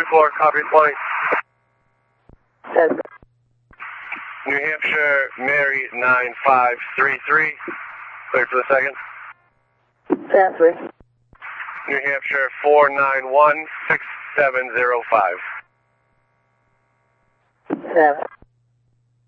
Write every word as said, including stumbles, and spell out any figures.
four, copy point. Yes. New Hampshire, Mary nine five three three. Clear for the second. Transfer. New Hampshire, four nine one six seven zero five. Seven.